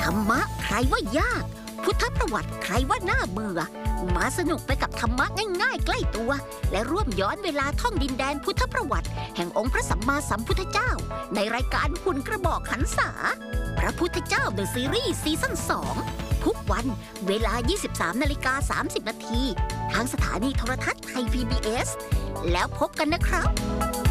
รรมะใครว่ายากพุทธประวัติใครว่าน่าเบื่อมาสนุกไปกับธรรมะง่ายๆใกล้ตัวและร่วมย้อนเวลาท่องดินแดนพุทธประวัติแห่งองค์พระสัมมาสัมพุทธเจ้าในรายการหุ่นกระบอกหันษาพระพุทธเจ้าเดอะซีรีส์ซีซั่น2ทุกวันเวลา 23:30 น.ทางสถานีโทรทัศน์ไทย PBS แล้วพบกันนะครับ